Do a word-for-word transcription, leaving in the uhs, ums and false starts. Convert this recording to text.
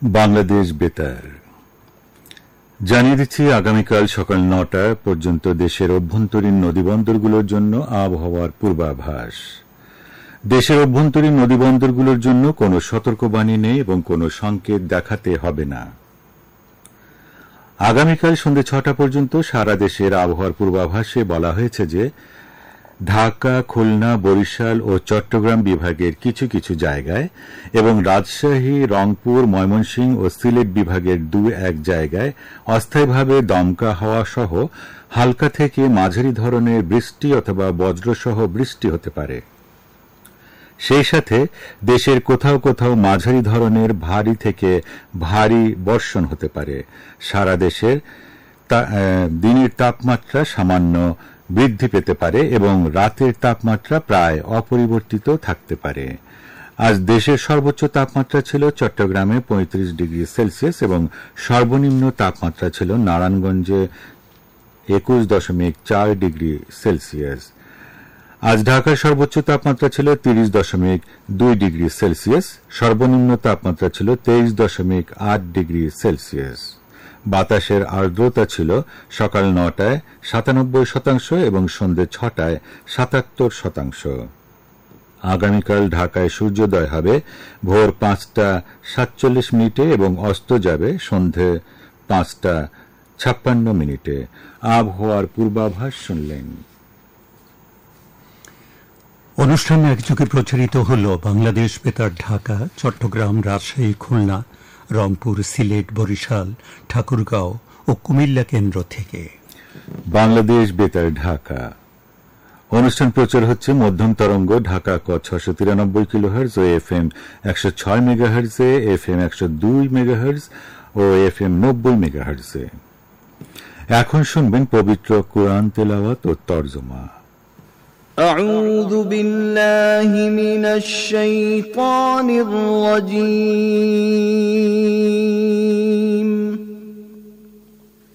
বাংলাদেশ বেতার জানিয়ে দিচ্ছি আগামীকাল সকাল নটা পর্যন্ত দেশের অভ্যন্তরীণ নদীবন্দরগুলোর জন্য আবহাওয়ার পূর্বাভাস। দেশের অভ্যন্তরীণ নদীবন্দরগুলোর জন্য কোনো সতর্কবাণী নেই এবং কোনো সংকেত দেখাতে হবে না। আগামীকাল সন্ধ্যে ছটা পর্যন্ত সারা দেশের আবহাওয়ার পূর্বাভাসে বলা হয়েছে যে ঢাকা, খুলনা, বরিশাল ও চট্টগ্রাম বিভাগের কিছু কিছু জায়গায় এবং রাজশাহী, রংপুর, ময়মনসিংহ ও সিলেট বিভাগের দু এক জায়গায় অস্থায়ীভাবে দমকা হাওয়া সহ হালকা থেকে মাঝারি ধরনের বৃষ্টি অথবা বজ্রসহ বৃষ্টি হতে পারে। সেই সাথে দেশের কোথাও কোথাও মাঝারি ধরনের ভারী থেকে ভারী বর্ষণ হতে পারে। সারা দেশের দিনের তাপমাত্রা সামান্য বৃদ্ধি পেতে পারে এবং রাতের তাপমাত্রা প্রায় অপরিবর্তিত থাকতে পারে। আজ দেশের সর্বোচ্চ তাপমাত্রা ছিল চট্টগ্রামে পঁয়ত্রিশ ডিগ্রি সেলসিয়াস এবং সর্বনিম্ন তাপমাত্রা ছিল নারায়ণগঞ্জে একুশ দশমিক চার ডিগ্রি সেলসিয়াস। আজ ঢাকার সর্বোচ্চ তাপমাত্রা ছিল তিরিশ দশমিক দুই ডিগ্রি সেলসিয়াস, সর্বনিম্ন তাপমাত্রা ছিল তেইশ দশমিক আট ডিগ্রি সেলসিয়াস। বাতাসের আর্দ্রতা ছিল সকাল নটায় সাতানব্বই শতাংশ এবং সন্ধ্যে ছটায় সাতাত্তর শতাংশ। আগামীকাল ঢাকায় সূর্যোদয় হবে ভোর পাঁচটা সাতচল্লিশ মিনিটে এবং অস্ত যাবে সন্ধ্যে পাঁচটা ছাপ্পান্ন মিনিটে। আবহাওয়ার পূর্বাভাস শুনলেন। অনুষ্ঠান একযোগে প্রচারিত হল বাংলাদেশ বেতার ঢাকা, চট্টগ্রাম, রাজশাহী, খুলনা, রংপুর, সিলেট, বরিশাল, ঠাকুরগাঁও ও কুমিল্লা কেন্দ্র থেকে। বাংলাদেশ বেতার ঢাকা অনুষ্ঠান প্রচার হচ্ছে মধ্যম তরঙ্গ ঢাকা ক ছশো তিরানব্বই কিলোহার্জ ও এফ এম একশো ছয় মেগাহার্জে, এফ এম একশো দুই মেগাহার্জ ও এফ এম নব্বই মেগাহার্জে। এখন শুনবেন পবিত্র কুরআন তেলাওয়াত ও তর্জমা। أعوذ بالله من الشيطان الرجيم